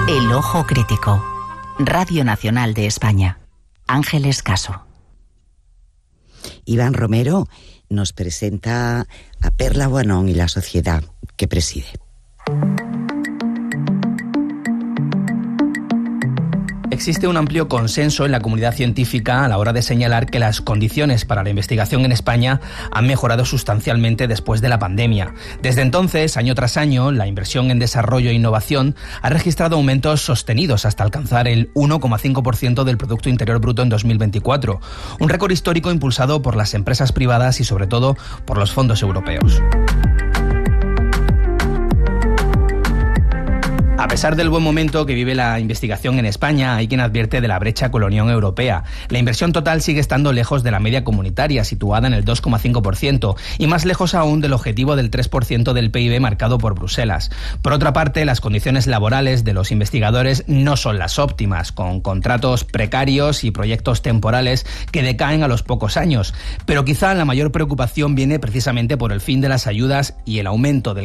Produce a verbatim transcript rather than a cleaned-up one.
El Ojo Crítico. Radio Nacional de España. Ángeles Caso. Iván Romero nos presenta a Perla Boanón y la sociedad que preside. Existe un amplio consenso en la comunidad científica a la hora de señalar que las condiciones para la investigación en España han mejorado sustancialmente después de la pandemia. Desde entonces, año tras año, la inversión en desarrollo e innovación ha registrado aumentos sostenidos hasta alcanzar el uno coma cinco por ciento del Producto Interior Bruto en dos mil veinticuatro, un récord histórico impulsado por las empresas privadas y sobre todo por los fondos europeos. A pesar del buen momento que vive la investigación en España, hay quien advierte de la brecha con la Unión Europea. La inversión total sigue estando lejos de la media comunitaria, situada en el dos coma cinco por ciento, y más lejos aún del objetivo del tres por ciento del P I B marcado por Bruselas. Por otra parte, las condiciones laborales de los investigadores no son las óptimas, con contratos precarios y proyectos temporales que decaen a los pocos años. Pero quizá la mayor preocupación viene precisamente por el fin de las ayudas y el aumento del